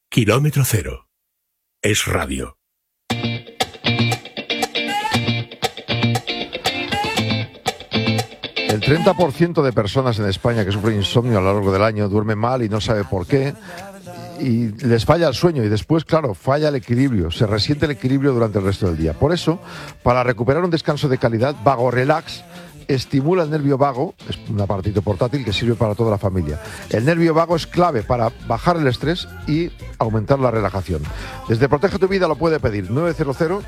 Kilómetro Cero. Es radio. El 30% de personas en España que sufren insomnio a lo largo del año duermen mal y no sabe por qué, y les falla el sueño y después, claro, falla el equilibrio, se resiente el equilibrio durante el resto del día. Por eso, para recuperar un descanso de calidad, Vago Relax estimula el nervio vago, es un aparatito portátil que sirve para toda la familia. El nervio vago es clave para bajar el estrés y aumentar la relajación. Desde Protege tu Vida lo puede pedir 900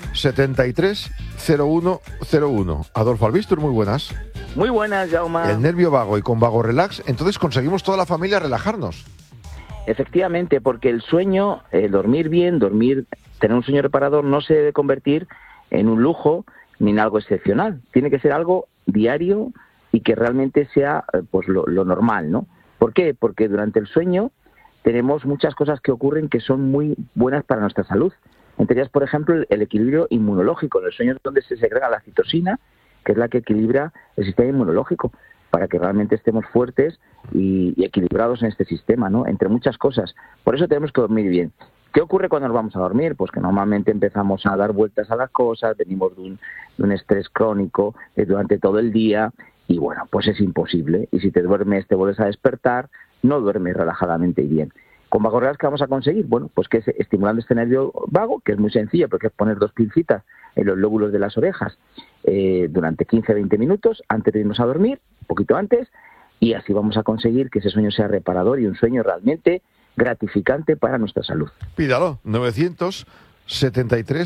73 0101. Adolfo Albistur, muy buenas. Muy buenas, Jaume. El nervio vago, y con Vago Relax, entonces conseguimos toda la familia relajarnos. Efectivamente, porque el sueño, dormir bien, tener un sueño reparador no se debe convertir en un lujo ni en algo excepcional. Tiene que ser algo diario y que realmente sea pues lo normal, ¿no? ¿Por qué? Porque durante el sueño tenemos muchas cosas que ocurren que son muy buenas para nuestra salud. Entre ellas, por ejemplo, el equilibrio inmunológico. En el sueño es donde se segrega la citosina, que es la que equilibra el sistema inmunológico, para que realmente estemos fuertes y equilibrados en este sistema, ¿no? Entre muchas cosas. Por eso tenemos que dormir bien. ¿Qué ocurre cuando nos vamos a dormir? Pues que normalmente empezamos a dar vueltas a las cosas, venimos de un estrés crónico durante todo el día y bueno, pues es imposible. Y si te duermes, te vuelves a despertar, no duermes relajadamente y bien. ¿Con Vago Relax qué vamos a conseguir? Bueno, pues que es estimulando este nervio vago, que es muy sencillo, porque es poner 2 pincitas en los lóbulos de las orejas durante 15-20 minutos antes de irnos a dormir, un poquito antes, y así vamos a conseguir que ese sueño sea reparador y un sueño realmente gratificante para nuestra salud. Pídalo, 900 73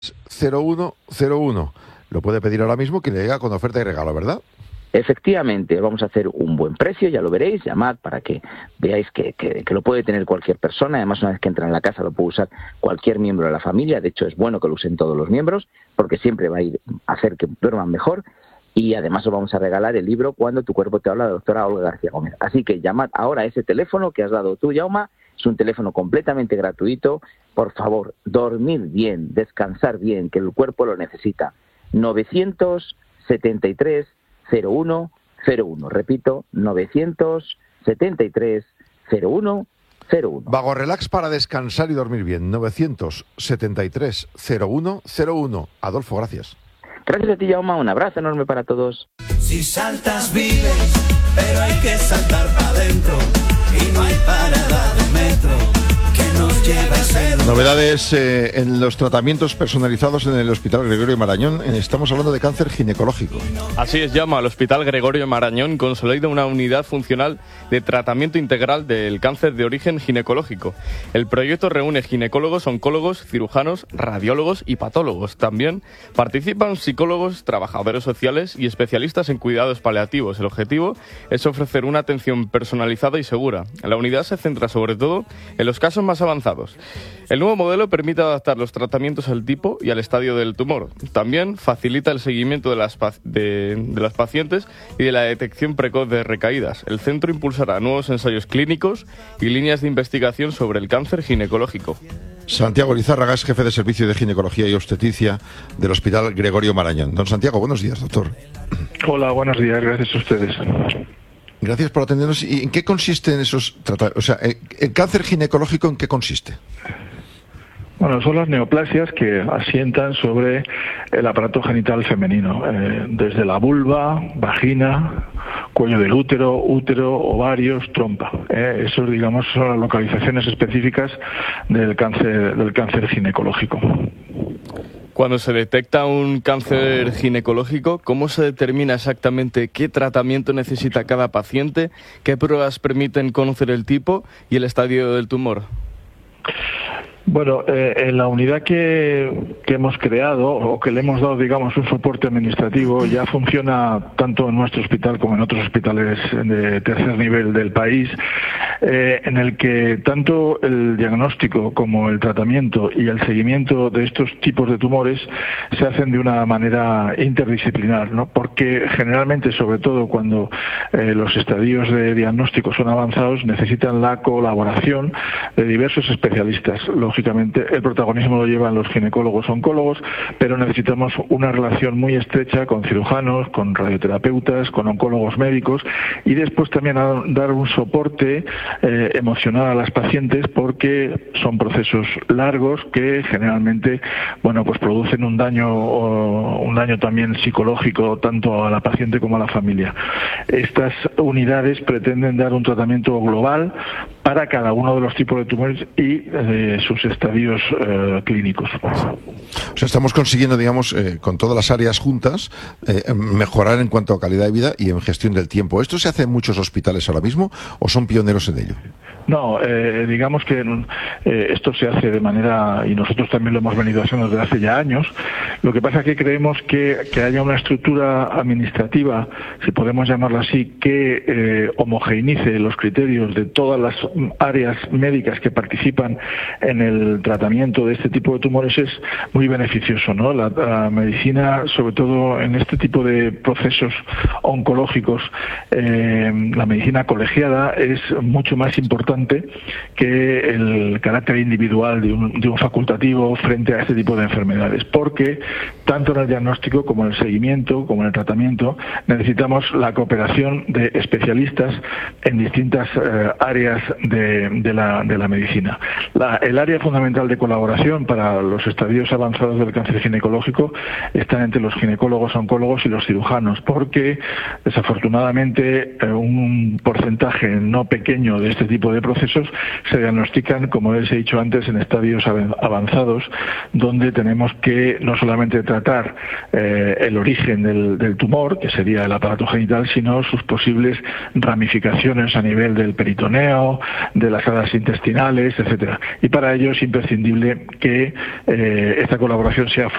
0101. Lo puede pedir ahora mismo, que le llega con oferta y regalo, ¿verdad? Efectivamente, vamos a hacer un buen precio, ya lo veréis, llamad para que veáis que lo puede tener cualquier persona. Además, una vez que entra en la casa lo puede usar cualquier miembro de la familia. De hecho, es bueno que lo usen todos los miembros, porque siempre va a hacer que duerman mejor. Y además os vamos a regalar el libro Cuando tu cuerpo te habla, de la doctora Olga García Gómez. Así que llamad ahora a ese teléfono que has dado tú, Jaume. Es un teléfono completamente gratuito. Por favor, dormir bien, descansar bien, que el cuerpo lo necesita. 973 0101. Repito, 973 0101. Vago Relax para descansar y dormir bien. 973 0101. Adolfo, gracias. Gracias a ti, Jaume. Un abrazo enorme para todos. Si saltas vives, pero hay que saltar para adentro. Y no hay parada de metro que nos lleve a ser... Novedades en los tratamientos personalizados en el Hospital Gregorio Marañón. Estamos hablando de cáncer ginecológico. Así es, Jaume. El Hospital Gregorio Marañón consolida una unidad funcional de tratamiento integral del cáncer de origen ginecológico. El proyecto reúne ginecólogos, oncólogos, cirujanos, radiólogos y patólogos. También participan psicólogos, trabajadores sociales y especialistas en cuidados paliativos. El objetivo es ofrecer una atención personalizada y segura. La unidad se centra sobre todo en los casos más avanzados. El nuevo modelo permite adaptar los tratamientos al tipo y al estadio del tumor. También facilita el seguimiento de las pacientes y de la detección precoz de recaídas. El centro impulsará nuevos ensayos clínicos y líneas de investigación sobre el cáncer ginecológico. Santiago Lizárraga es jefe de servicio de ginecología y obstetricia del Hospital Gregorio Marañón. Don Santiago, buenos días, doctor. Hola, buenos días, gracias a ustedes. Gracias por atendernos. ¿Y en qué consisten esos tratamientos? O sea, ¿el cáncer ginecológico en qué consiste? Bueno, son las neoplasias que asientan sobre el aparato genital femenino, desde la vulva, vagina, cuello del útero, ovarios, trompa. Esos, digamos, son las localizaciones específicas del cáncer ginecológico. Cuando se detecta un cáncer ginecológico, ¿cómo se determina exactamente qué tratamiento necesita cada paciente? ¿Qué pruebas permiten conocer el tipo y el estadio del tumor? Bueno, en la unidad que hemos creado o que le hemos dado, digamos, un soporte administrativo, ya funciona tanto en nuestro hospital como en otros hospitales de tercer nivel del país, en el que tanto el diagnóstico como el tratamiento y el seguimiento de estos tipos de tumores se hacen de una manera interdisciplinar, ¿no? Porque generalmente, sobre todo cuando los estadios de diagnóstico son avanzados, necesitan la colaboración de diversos especialistas. Los lógicamente el protagonismo lo llevan los ginecólogos oncólogos, pero necesitamos una relación muy estrecha con cirujanos, con radioterapeutas, con oncólogos médicos, y después también dar un soporte emocional a las pacientes, porque son procesos largos que generalmente, bueno, pues producen un daño también psicológico tanto a la paciente como a la familia. Estas unidades pretenden dar un tratamiento global para cada uno de los tipos de tumores y sus estadios clínicos. O sea, estamos consiguiendo, digamos, con todas las áreas juntas, mejorar en cuanto a calidad de vida y en gestión del tiempo. ¿Esto se hace en muchos hospitales ahora mismo o son pioneros en ello? No, digamos que esto se hace de manera, y nosotros también lo hemos venido haciendo desde hace ya años. Lo que pasa es que creemos que haya una estructura administrativa, si podemos llamarla así, que homogeneice los criterios de todas las áreas médicas que participan en el tratamiento de este tipo de tumores es muy beneficioso, ¿no? La medicina, sobre todo en este tipo de procesos oncológicos, la medicina colegiada es mucho más importante que el carácter individual de un facultativo frente a este tipo de enfermedades, porque tanto en el diagnóstico como en el seguimiento, como en el tratamiento, necesitamos la cooperación de especialistas en distintas áreas de la medicina. El área fundamental de colaboración para los estadios avanzados del cáncer ginecológico están entre los ginecólogos, oncólogos y los cirujanos, porque desafortunadamente un porcentaje no pequeño de este tipo de procesos se diagnostican, como les he dicho antes, en estadios avanzados, donde tenemos que no solamente tratar el origen del tumor, que sería el aparato genital, sino sus posibles ramificaciones a nivel del peritoneo, de las alas intestinales, etcétera. Y para ello es imprescindible que esta colaboración sea